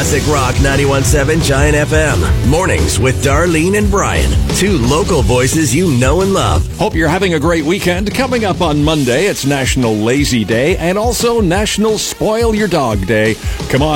Classic Rock 91.7 Giant FM. Mornings with Darlene and Brian. Two local voices you know and love. Hope you're having a great weekend. Coming up on Monday, it's National Lazy Day and also National Spoil Your Dog Day. Come on.